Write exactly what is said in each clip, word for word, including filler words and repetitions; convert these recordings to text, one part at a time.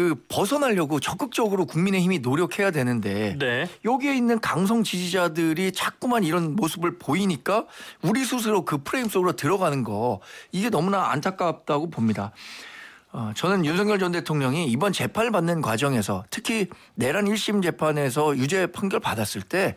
그 벗어나려고 적극적으로 국민의힘이 노력해야 되는데 네. 여기에 있는 강성 지지자들이 자꾸만 이런 모습을 보이니까 우리 스스로 그 프레임 속으로 들어가는 거 이게 너무나 안타깝다고 봅니다. 어, 저는 윤석열 전 대통령이 이번 재판을 받는 과정에서 특히 내란 일 심 재판에서 유죄 판결 받았을 때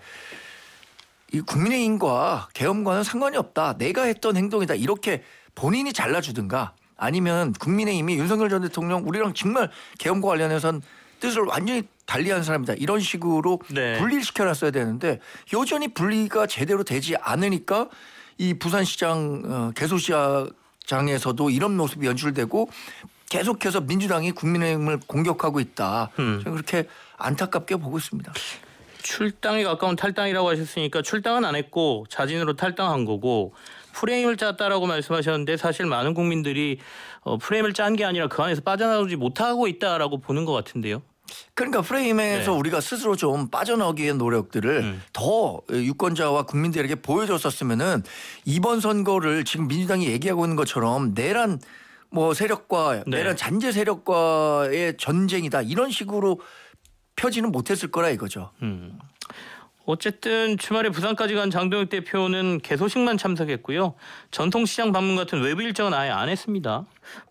이 국민의힘과 계엄과는 상관이 없다. 내가 했던 행동이다. 이렇게 본인이 잘라주든가 아니면 국민의힘이 윤석열 전 대통령 우리랑 정말 계엄과 관련해서는 뜻을 완전히 달리한 사람이다. 이런 식으로 네. 분리를 시켜놨어야 되는데 여전히 분리가 제대로 되지 않으니까 이 부산시장 어, 개소시장에서도 이런 모습이 연출되고 계속해서 민주당이 국민의힘을 공격하고 있다. 음. 저는 그렇게 안타깝게 보고 있습니다. 출당에 가까운 탈당이라고 하셨으니까 출당은 안 했고 자진으로 탈당한 거고 프레임을 짰다라고 말씀하셨는데 사실 많은 국민들이 어, 프레임을 짠 게 아니라 그 안에서 빠져나오지 못하고 있다라고 보는 것 같은데요. 그러니까 프레임에서 네. 우리가 스스로 좀 빠져나오기 위한 노력들을 음. 더 유권자와 국민들에게 보여줬었으면은 이번 선거를 지금 민주당이 얘기하고 있는 것처럼 내란 뭐 세력과 네. 내란 잔재 세력과의 전쟁이다 이런 식으로 펴지는 못했을 거라 이거죠. 음. 어쨌든 주말에 부산까지 간 장동혁 대표는 개소식만 참석했고요. 전통시장 방문 같은 외부 일정은 아예 안 했습니다.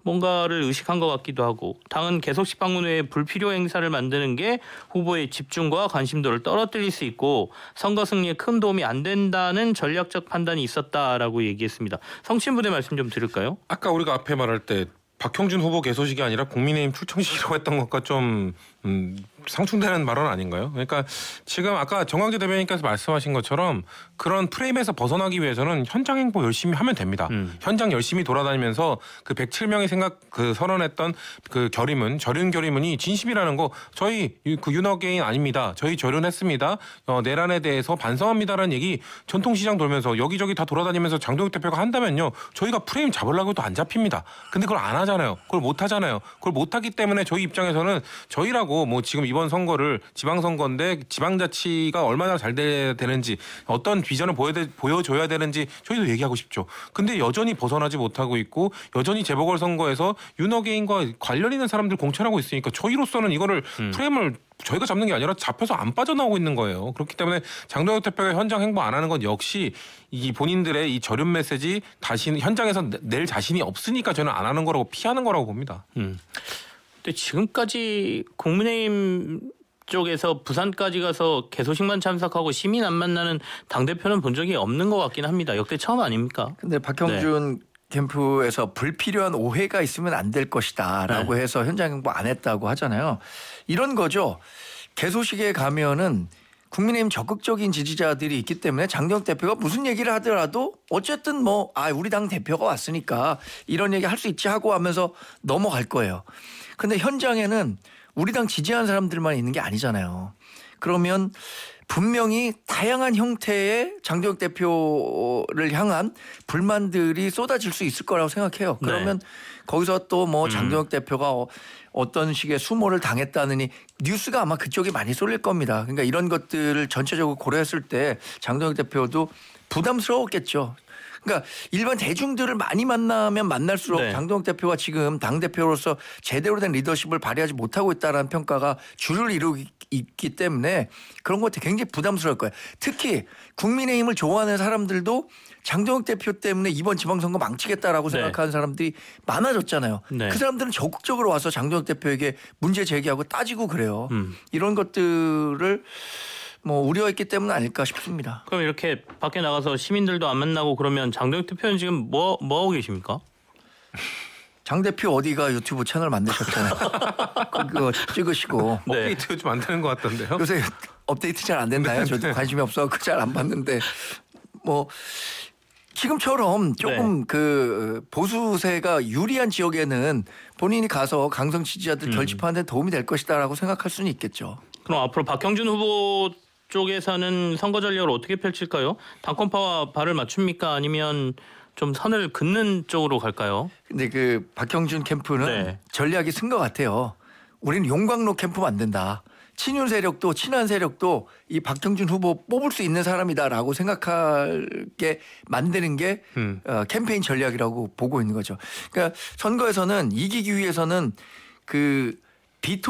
뭔가를 의식한 것 같기도 하고 당은 개소식 방문 외에 불필요 행사를 만드는 게 후보의 집중과 관심도를 떨어뜨릴 수 있고 선거 승리에 큰 도움이 안 된다는 전략적 판단이 있었다라고 얘기했습니다. 성친부대 말씀 좀 들을까요? 아까 우리가 앞에 말할 때 박형준 후보 개소식이 아니라 국민의힘 출정식이라고 했던 것과 좀 음, 상충되는 발언 아닌가요? 그러니까 지금 아까 정광재 대변인께서 말씀하신 것처럼 그런 프레임에서 벗어나기 위해서는 현장 행보 열심히 하면 됩니다. 음. 현장 열심히 돌아다니면서 그 백칠 명이 생각 그 선언했던 그 결의문, 절윤 결의문이 진심이라는 거 저희 그 윤어게인 아닙니다. 저희 절윤했습니다. 어, 내란에 대해서 반성합니다라는 얘기 전통시장 돌면서 여기저기 다 돌아다니면서 장동혁 대표가 한다면요. 저희가 프레임 잡으려고 해도 안 잡힙니다. 근데 그걸 안 하잖아요. 그걸 못 하잖아요. 그걸 못 하기 때문에 저희 입장에서는 저희라고 뭐 지금 이번 선거를 지방선거인데 지방자치가 얼마나 잘 돼야 되는지 어떤 비전을 보여, 보여줘야 되는지 저희도 얘기하고 싶죠. 근데 여전히 벗어나지 못하고 있고 여전히 재보궐선거에서 윤어게인과 관련 있는 사람들 공천하고 있으니까 저희로서는 이거를 음. 프레임을 저희가 잡는 게 아니라 잡혀서 안 빠져나오고 있는 거예요. 그렇기 때문에 장동혁 대표가 현장 행보 안 하는 건 역시 이 본인들의 이 절윤 메시지 다시 현장에서 낼 자신이 없으니까 저는 안 하는 거라고 피하는 거라고 봅니다. 음. 근데 지금까지 국민의힘 쪽에서 부산까지 가서 개소식만 참석하고 시민 안 만나는 당대표는 본 적이 없는 것 같긴 합니다. 역대 처음 아닙니까? 근데 박형준 네. 캠프에서 불필요한 오해가 있으면 안 될 것이다 라고 네. 해서 현장 행보 안 했다고 하잖아요. 이런 거죠. 개소식에 가면은 국민의힘 적극적인 지지자들이 있기 때문에 장동혁 대표가 무슨 얘기를 하더라도 어쨌든 뭐 아 우리 당 대표가 왔으니까 이런 얘기 할 수 있지 하고 하면서 넘어갈 거예요. 근데 현장에는 우리 당 지지하는 사람들만 있는 게 아니잖아요. 그러면 분명히 다양한 형태의 장동혁 대표를 향한 불만들이 쏟아질 수 있을 거라고 생각해요. 그러면 네. 거기서 또 뭐 장동혁 음. 대표가 어떤 식의 수모를 당했다느니 뉴스가 아마 그쪽에 많이 쏠릴 겁니다. 그러니까 이런 것들을 전체적으로 고려했을 때 장동혁 대표도 부담스러웠겠죠. 그러니까 일반 대중들을 많이 만나면 만날수록 네. 장동혁 대표가 지금 당대표로서 제대로 된 리더십을 발휘하지 못하고 있다는 평가가 주를 이루고 있기 때문에 그런 것들이 굉장히 부담스러울 거예요. 특히 국민의힘을 좋아하는 사람들도 장동혁 대표 때문에 이번 지방선거 망치겠다라고 네. 생각하는 사람들이 많아졌잖아요. 네. 그 사람들은 적극적으로 와서 장동혁 대표에게 문제 제기하고 따지고 그래요. 음. 이런 것들을 뭐 우려했기 때문 아닐까 싶습니다. 그럼 이렇게 밖에 나가서 시민들도 안 만나고 그러면 장동혁 대표는 지금 뭐, 뭐 하고 계십니까? 장 대표 어디가 유튜브 채널 만드셨잖아요. 그거 찍으시고. 네. 업데이트 좀 안 되는 것 같던데요. 요새 업데이트 잘 안 된다요. 저도 관심이 없어서 잘 안 봤는데 뭐 지금처럼 조금 네. 그 보수세가 유리한 지역에는 본인이 가서 강성 지지자들 음. 결집하는 데 도움이 될 것이다라고 생각할 수는 있겠죠. 그럼 앞으로 박형준 후보 쪽에서는 선거 전략을 어떻게 펼칠까요? 당권파와 발을 맞춥니까? 아니면 좀 선을 긋는 쪽으로 갈까요? 근데 그 박형준 캠프는 네. 전략이 쓴 것 같아요. 우리는 용광로 캠프 만든다. 친윤 세력도 친한 세력도 이 박형준 후보 뽑을 수 있는 사람이다라고 생각하게 만드는 게 음. 어, 캠페인 전략이라고 보고 있는 거죠. 그러니까 선거에서는 이기기 위해서는 그 비토